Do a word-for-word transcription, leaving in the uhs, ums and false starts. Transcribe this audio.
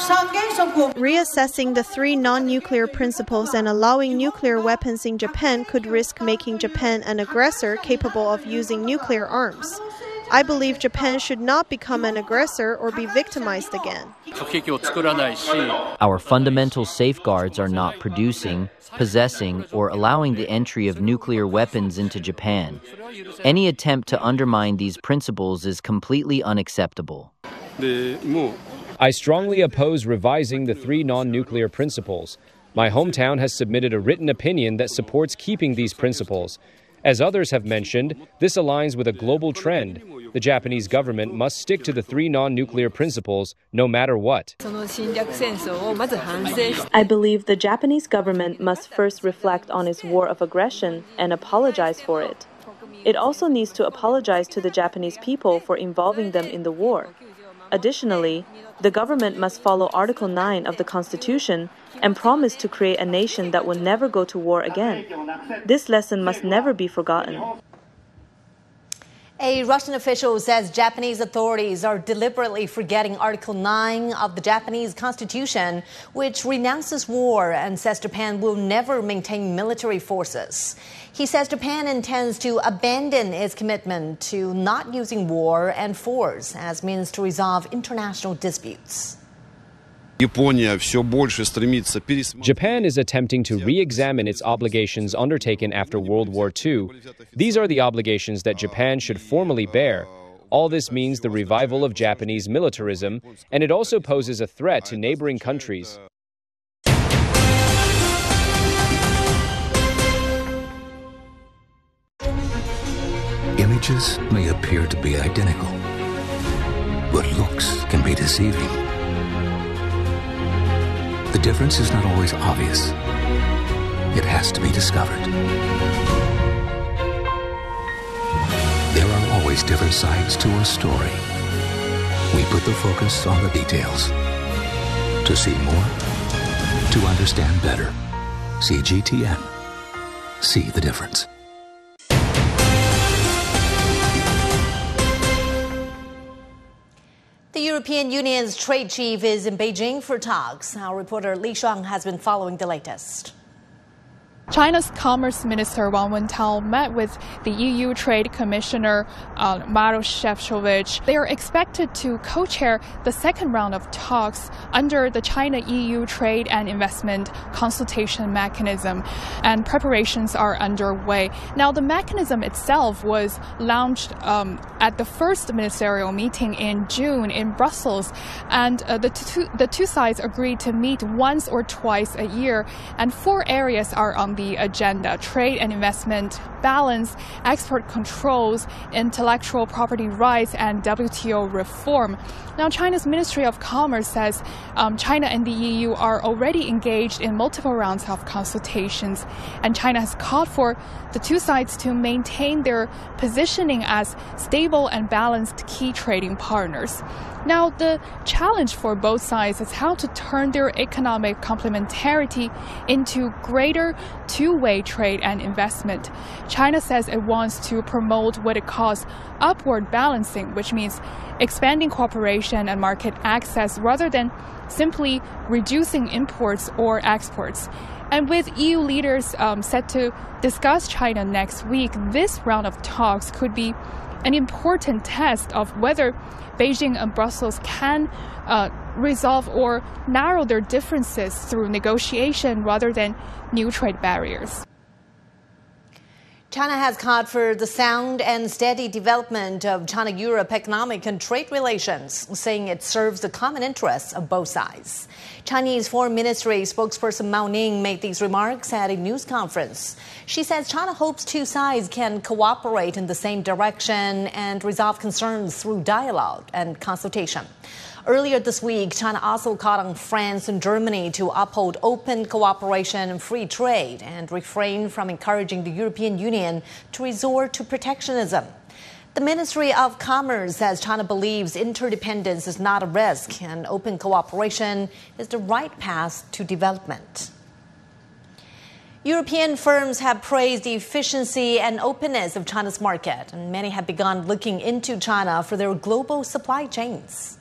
Reassessing the three non-nuclear principles and allowing nuclear weapons in Japan could risk making Japan an aggressor capable of using nuclear arms. I believe Japan should not become an aggressor or be victimized again. Our fundamental safeguards are not producing, possessing, or allowing the entry of nuclear weapons into Japan. Any attempt to undermine these principles is completely unacceptable. I strongly oppose revising the three non-nuclear principles. My hometown has submitted a written opinion that supports keeping these principles. As others have mentioned, this aligns with a global trend. The Japanese government must stick to the three non-nuclear principles no matter what. I believe the Japanese government must first reflect on its war of aggression and apologize for it. It also needs to apologize to the Japanese people for involving them in the war. Additionally, the government must follow Article nine of the Constitution and promise to create a nation that will never go to war again. This lesson must never be forgotten. A Russian official says Japanese authorities are deliberately forgetting Article nine of the Japanese Constitution, which renounces war and says Japan will never maintain military forces. He says Japan intends to abandon its commitment to not using war and force as means to resolve international disputes. Japan is attempting to re-examine its obligations undertaken after World War Two. These are the obligations that Japan should formally bear. All this means the revival of Japanese militarism, and it also poses a threat to neighboring countries. Images may appear to be identical, but looks can be deceiving. The difference is not always obvious. It has to be discovered. There are always different sides to a story. We put the focus on the details. To see more, to understand better. C G T N. See the difference. The European Union's trade chief is in Beijing for talks. Our reporter Li Shuang has been following the latest. China's Commerce Minister Wang Wentao met with the E U Trade Commissioner uh, Maroš Šefčovič. They are expected to co-chair the second round of talks under the China-E U Trade and Investment Consultation Mechanism, and preparations are underway. Now, the mechanism itself was launched um, at the first ministerial meeting in June in Brussels, and uh, the, two, the two sides agreed to meet once or twice a year, and four areas are on the agenda: trade and investment balance, export controls, intellectual property rights, and W T O reform. Now, China's Ministry of Commerce says um, China and the E U are already engaged in multiple rounds of consultations, and China has called for the two sides to maintain their positioning as stable and balanced key trading partners. Now, the challenge for both sides is how to turn their economic complementarity into greater two-way trade and investment. China says it wants to promote what it calls upward balancing, which means expanding cooperation and market access rather than simply reducing imports or exports. And with E U leaders um, set to discuss China next week, this round of talks could be an important test of whether Beijing and Brussels can uh, resolve or narrow their differences through negotiation rather than new trade barriers. China has called for the sound and steady development of China-Europe economic and trade relations, saying it serves the common interests of both sides. Chinese Foreign Ministry spokesperson Mao Ning made these remarks at a news conference. She says China hopes two sides can cooperate in the same direction and resolve concerns through dialogue and consultation. Earlier this week, China also called on France and Germany to uphold open cooperation and free trade and refrain from encouraging the European Union to resort to protectionism. The Ministry of Commerce says China believes interdependence is not a risk and open cooperation is the right path to development. European firms have praised the efficiency and openness of China's market, and many have begun looking into China for their global supply chains.